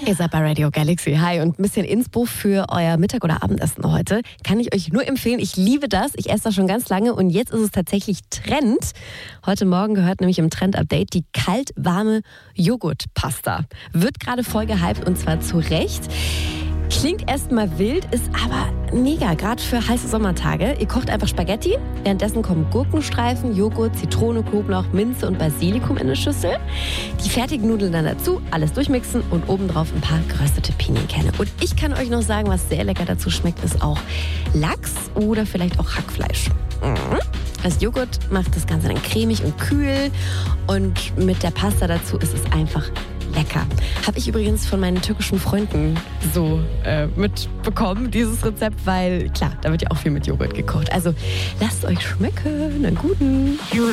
Ihr seid bei Radio Galaxy. Hi, und ein bisschen Inspo für euer Mittag- oder Abendessen heute. Kann ich euch nur empfehlen. Ich liebe das. Ich esse das schon ganz lange und jetzt ist es tatsächlich Trend. Heute Morgen gehört nämlich im Trend-Update die kalt-warme Joghurtpasta. Wird gerade voll gehypt und zwar zu Recht. Klingt erstmal wild, ist aber mega, gerade für heiße Sommertage. Ihr kocht einfach Spaghetti, währenddessen kommen Gurkenstreifen, Joghurt, Zitrone, Knoblauch, Minze und Basilikum in eine Schüssel. Die fertigen Nudeln dann dazu, alles durchmixen und obendrauf ein paar geröstete Pinienkerne. Und ich kann euch noch sagen, was sehr lecker dazu schmeckt, ist auch Lachs oder vielleicht auch Hackfleisch. Das Joghurt macht das Ganze dann cremig und kühl und mit der Pasta dazu ist es einfach lecker. Habe ich übrigens von meinen türkischen Freunden so mitbekommen, dieses Rezept, weil klar, da wird ja auch viel mit Joghurt gekocht. Also lasst es euch schmecken, einen guten.